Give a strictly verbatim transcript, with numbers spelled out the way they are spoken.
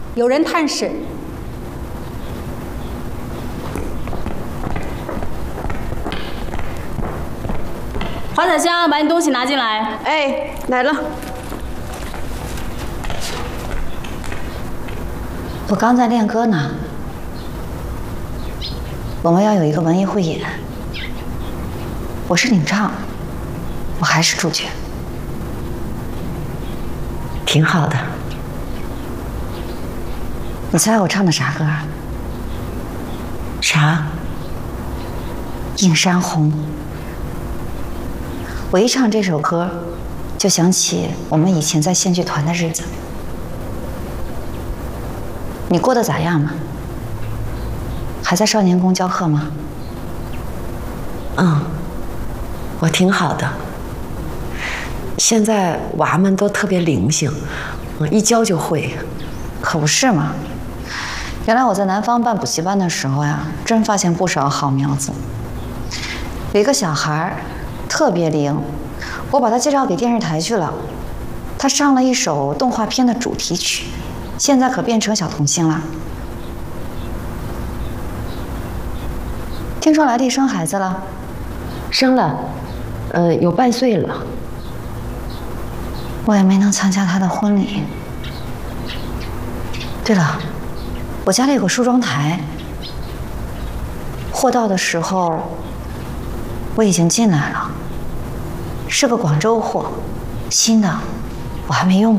有人探视。 华彩香，把你东西拿进来。 哎，来了。 我刚在练歌呢。我们要有一个文艺汇演，我是领唱，我还是主角，挺好的。你猜我唱的啥歌？啥？映山红。我一唱这首歌，就想起我们以前在县剧团的日子。你过得咋样嘛？还在少年宫教课吗？ 嗯，我挺好的。现在娃们都特别灵性，一教就会。 可不是嘛！原来我在南方办补习班的时候呀，真发现不少好苗子。有一个小孩特别灵，我把他介绍给电视台去了。他上了一首动画片的主题曲，现在可变成小童星了。听说来丽生孩子了， 生了，呃，有半岁了。 我也没能参加他的婚礼。对了，我家里有个梳妆台，货到的时候我已经进来了，是个广州货，新的，我还没用过。